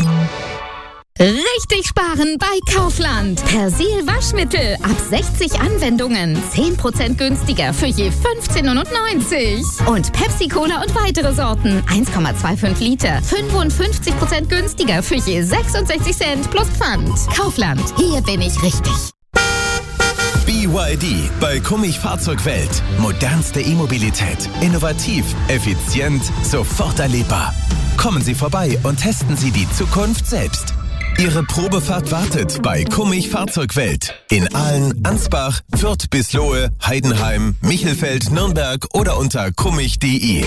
Richtig sparen bei Kaufland. Persil Waschmittel ab 60 Anwendungen. 10% günstiger für je 15,99 €. Und Pepsi Cola und weitere Sorten. 1,25 Liter. 55% günstiger für je 66 Cent plus Pfand. Kaufland. Hier bin ich richtig. BYD bei Kummich Fahrzeugwelt. Modernste E-Mobilität. Innovativ, effizient, sofort erlebbar. Kommen Sie vorbei und testen Sie die Zukunft selbst. Ihre Probefahrt wartet bei Kummich Fahrzeugwelt. In Aalen, Ansbach, Fürth bis Lohe, Heidenheim, Michelfeld, Nürnberg oder unter kummich.de.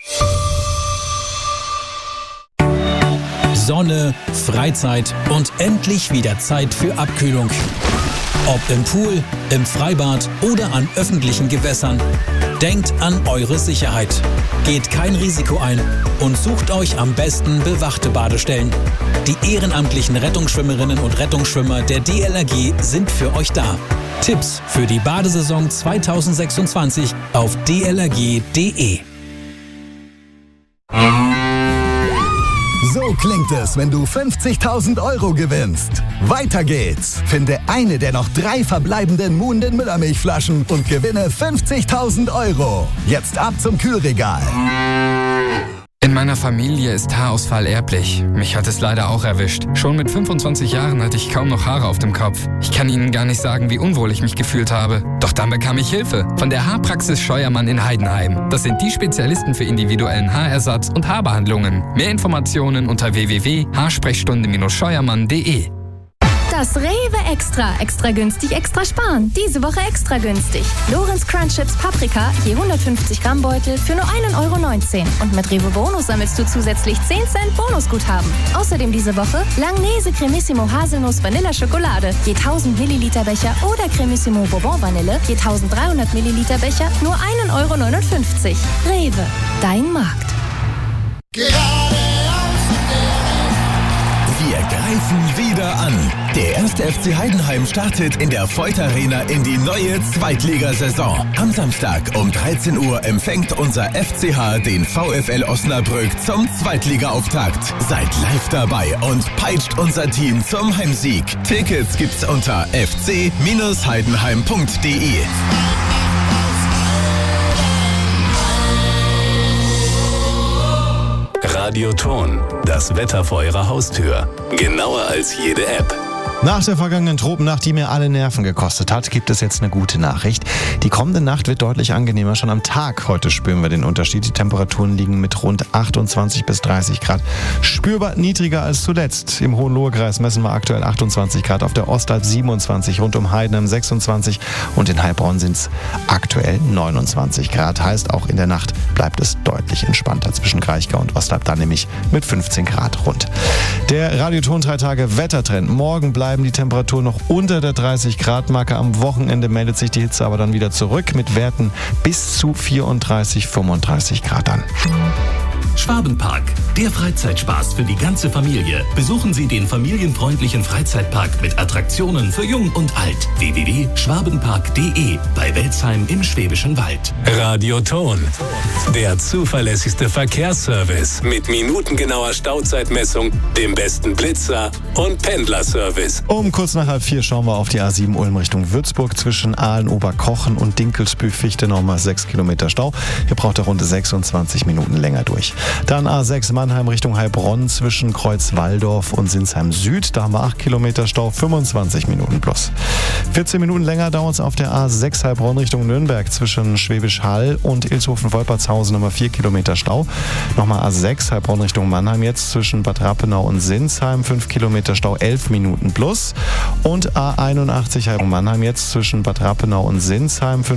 Sonne, Freizeit und endlich wieder Zeit für Abkühlung. Ob im Pool, im Freibad oder an öffentlichen Gewässern. Denkt an eure Sicherheit. Geht kein Risiko ein und sucht euch am besten bewachte Badestellen. Die ehrenamtlichen Rettungsschwimmerinnen und Rettungsschwimmer der DLRG sind für euch da. Tipps für die Badesaison 2026 auf dlrg.de. So klingt es, wenn du 50.000 € gewinnst. Weiter geht's. Finde eine der noch 3 verbleibenden Muhnden Müllermilchflaschen und gewinne 50.000 €. Jetzt ab zum Kühlregal. In meiner Familie ist Haarausfall erblich. Mich hat es leider auch erwischt. Schon mit 25 Jahren hatte ich kaum noch Haare auf dem Kopf. Ich kann Ihnen gar nicht sagen, wie unwohl ich mich gefühlt habe. Doch dann bekam ich Hilfe von der Haarpraxis Scheuermann in Heidenheim. Das sind die Spezialisten für individuellen Haarersatz und Haarbehandlungen. Mehr Informationen unter www.haarsprechstunde-scheuermann.de. Das Rewe Extra. Extra günstig, extra sparen. Diese Woche extra günstig. Lorenz Crunch Chips Paprika, je 150 Gramm Beutel für nur 1,19 €. Und mit Rewe Bonus sammelst du zusätzlich 10 Cent Bonusguthaben. Außerdem diese Woche Langnese Cremissimo Haselnuss Vanilla Schokolade, je 1000 Milliliter Becher oder Cremissimo Bourbon Vanille, je 1300 Milliliter Becher, nur 1,59 €. Rewe, dein Markt. Wir greifen wieder an. Der 1. FC Heidenheim startet in der Voith Arena in die neue Zweitligasaison. Am Samstag um 13 Uhr empfängt unser FCH den VfL Osnabrück zum Zweitligaauftakt. Seid live dabei und peitscht unser Team zum Heimsieg. Tickets gibt's unter fc-heidenheim.de. Radioton, das Wetter vor Ihrer Haustür. Genauer als jede App. Nach der vergangenen Tropennacht, die mir alle Nerven gekostet hat, gibt es jetzt eine gute Nachricht. Die kommende Nacht wird deutlich angenehmer. Schon am Tag heute spüren wir den Unterschied. Die Temperaturen liegen mit rund 28 bis 30 Grad spürbar niedriger als zuletzt. Im Hohenlohe-Kreis messen wir aktuell 28 Grad, auf der Ostalb 27, rund um Heidenheim 26 und in Heilbronn sind es aktuell 29 Grad. Heißt, auch in der Nacht bleibt es deutlich entspannter zwischen Kraichgau und Ostalb, dann nämlich mit 15 Grad rund. Der Radioton 3 Tage Wettertrend. Morgen bleiben die Temperaturen noch unter der 30-Grad-Marke. Am Wochenende meldet sich die Hitze aber dann wieder zurück mit Werten bis zu 34, 35 Grad an. Schwabenpark, der Freizeitspaß für die ganze Familie. Besuchen Sie den familienfreundlichen Freizeitpark mit Attraktionen für Jung und Alt. www.schwabenpark.de bei Welzheim im Schwäbischen Wald. Radioton, der zuverlässigste Verkehrsservice mit minutengenauer Stauzeitmessung, dem besten Blitzer und Pendlerservice. Um kurz nach 3:30 schauen wir auf die A7 Ulm Richtung Würzburg. Zwischen Aalen-Oberkochen und Dinkelsbühl-Fichte nochmal 6 Kilometer Stau. Hier braucht er rund 26 Minuten länger durch. Dann A6 Mannheim Richtung Heilbronn zwischen Kreuz-Walldorf und Sinsheim Süd. Da haben wir 8 Kilometer Stau, 25 Minuten plus. 14 Minuten länger dauert es auf der A6 Heilbronn Richtung Nürnberg zwischen Schwäbisch Hall und Ilshofen-Wolpertshausen, nochmal 4 Kilometer Stau. Nochmal A6 Heilbronn Richtung Mannheim jetzt zwischen Bad Rappenau und Sinsheim, 5 Kilometer Stau, 11 Minuten plus. Und A81 Heilbronn Mannheim jetzt zwischen Bad Rappenau und Sinsheim,